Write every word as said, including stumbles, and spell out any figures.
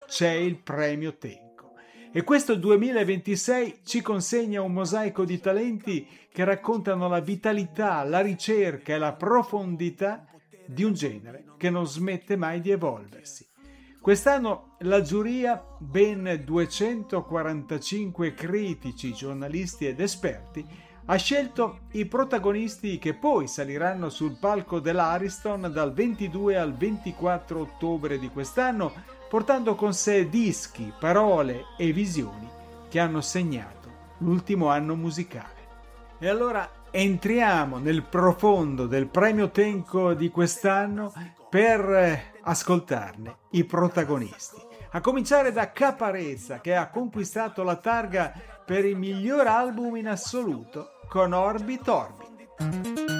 c'è il premio Tenco. E questo duemilaventisei ci consegna un mosaico di talenti che raccontano la vitalità, la ricerca e la profondità di un genere che non smette mai di evolversi. Quest'anno la giuria, ben duecentoquarantacinque critici, giornalisti ed esperti, ha scelto i protagonisti che poi saliranno sul palco dell'Ariston dal ventidue al ventiquattro ottobre di quest'anno, portando con sé dischi, parole e visioni che hanno segnato l'ultimo anno musicale. E allora entriamo nel profondo del premio Tenco di quest'anno per ascoltarne i protagonisti. A cominciare da Caparezza, che ha conquistato la targa per il miglior album in assoluto con Orbit Orbit.